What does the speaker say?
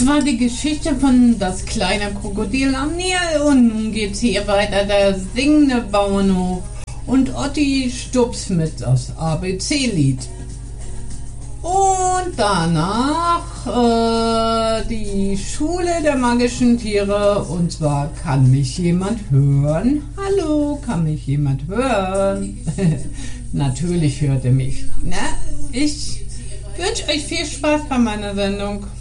Das war die Geschichte von das kleine Krokodil am Nil und nun geht's hier weiter, der singende Bauernhof und Otti Stups mit das ABC-Lied. Und danach die Schule der magischen Tiere, und zwar kann mich jemand hören? Hallo, kann mich jemand hören? Natürlich hört er mich. Na, ich wünsche euch viel Spaß bei meiner Sendung.